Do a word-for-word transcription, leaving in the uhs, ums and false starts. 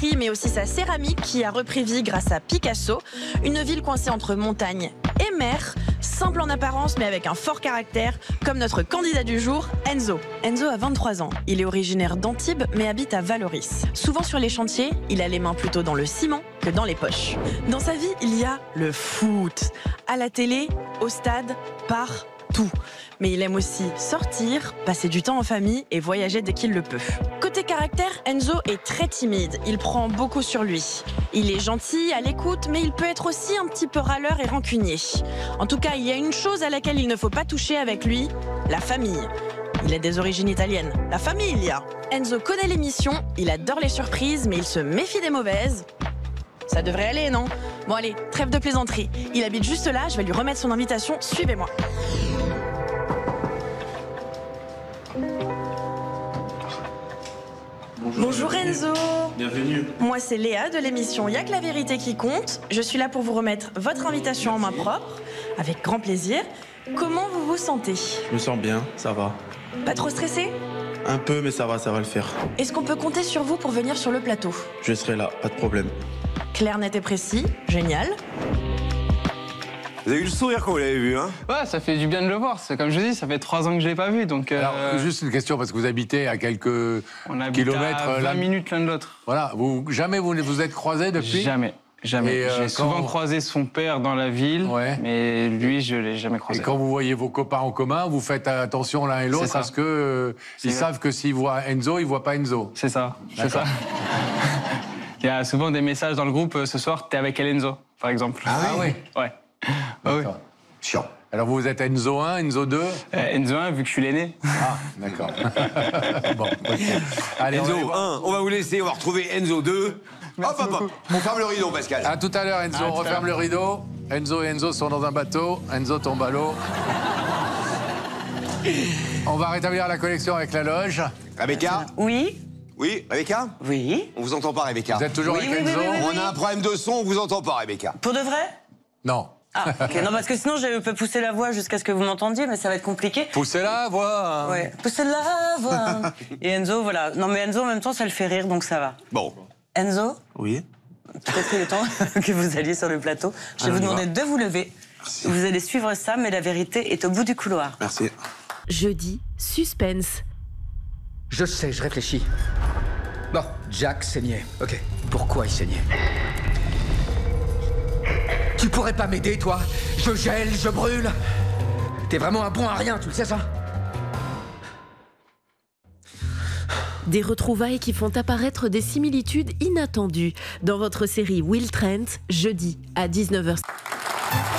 poterie, mais aussi sa céramique qui a repris vie grâce à Picasso. Une ville coincée entre montagne et mer, simple en apparence mais avec un fort caractère, comme notre candidat du jour, Enzo. Enzo a vingt-trois ans. Il est originaire d'Antibes mais habite à Vallauris. Souvent sur les chantiers, il a les mains plutôt dans le ciment que dans les poches. Dans sa vie, il y a le foot. À la télé, au stade, partout. Mais il aime aussi sortir, passer du temps en famille et voyager dès qu'il le peut. Côté caractère, Enzo est très timide. Il prend beaucoup sur lui. Il est gentil, à l'écoute, mais il peut être aussi un petit peu râleur et rancunier. En tout cas, il y a une chose à laquelle il ne faut pas toucher avec lui, la famille. Il a des origines italiennes. La famille, il y a. Enzo connaît l'émission, il adore les surprises, mais il se méfie des mauvaises. Ça devrait aller, non? Bon allez, trêve de plaisanterie. Il habite juste là, je vais lui remettre son invitation. Suivez-moi. Bonjour Enzo. Bienvenue. Moi c'est Léa de l'émission Y'a que la vérité qui compte. Je suis là pour vous remettre votre invitation en main propre, avec grand plaisir. Comment vous vous sentez? Je me sens bien, ça va. Pas trop stressé? Un peu, mais ça va, ça va le faire. Est-ce qu'on peut compter sur vous pour venir sur le plateau? Je serai là, pas de problème. Clair, net et précis, génial. Vous avez eu le sourire quand vous l'avez vu, hein? Ouais, ça fait du bien de le voir. C'est comme je dis, ça fait trois ans que je l'ai pas vu, donc. Euh... Alors, juste une question, parce que vous habitez à quelques on habite kilomètres. à vingt là... minutes l'un de l'autre. Voilà. Vous, jamais vous vous êtes croisés depuis? Jamais. Jamais. Euh, J'ai souvent quand... croisé son père dans la ville, ouais. mais lui, je l'ai jamais croisé. Et quand vous voyez vos copains en commun, vous faites attention l'un et l'autre parce que euh, ils vrai. savent que s'ils voient Enzo, ils voient pas Enzo. C'est ça. C'est ça. Il y a souvent des messages dans le groupe. Ce soir, t'es avec Enzo, par exemple. Ah oui. Ouais. Ah, oui. Chiant. Alors vous êtes Enzo un, Enzo deux? euh, Enzo un, vu que je suis l'aîné. Ah, d'accord. Bon, okay. Allez, Enzo on un, on va vous laisser, on va retrouver Enzo deux. Hop, hop, hop. On ferme le rideau, Pascal. À tout à l'heure, Enzo. À on referme le rideau. Enzo et Enzo sont dans un bateau. Enzo tombe à l'eau. On va rétablir la connexion avec la loge. Rebecca? Oui. Oui, Rebecca? Oui. On vous entend pas, Rebecca. Vous êtes toujours oui, avec oui, Enzo? oui, oui, oui, On a un problème de son, on vous entend pas, Rebecca. Pour de vrai? Non. Ah, ok. Non, parce que sinon, je peux pousser la voix jusqu'à ce que vous m'entendiez, mais ça va être compliqué. Poussez la voix. Ouais, poussez la voix. Et Enzo, voilà. Non, mais Enzo, en même temps, ça le fait rire, donc ça va. Bon. Enzo? Oui. Peut-être qu'il est temps que vous alliez sur le plateau. Je vais Ah, vous demander de vous lever. Merci. Vous allez suivre ça, mais la vérité est au bout du couloir. Merci. Jeudi, suspense. Je sais, je réfléchis. Bon, Jack saignait. Ok. Pourquoi il saignait? Tu pourrais pas m'aider, toi? Je gèle, je brûle. T'es vraiment un bon à rien, tu le sais, ça? Des retrouvailles qui font apparaître des similitudes inattendues dans votre série Will Trent, jeudi à dix-neuf heures.